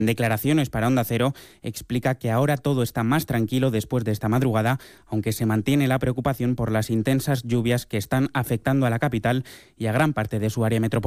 Declaraciones para Onda Cero explica que ahora todo está más tranquilo después de esta madrugada, aunque se mantiene la preocupación por las intensas lluvias que están afectando a la capital y a gran parte de su área metropolitana.